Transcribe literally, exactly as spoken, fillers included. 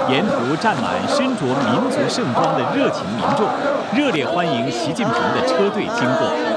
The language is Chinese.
沿途站满身着民族盛装的热情民众，热烈欢迎习近平的车队经过。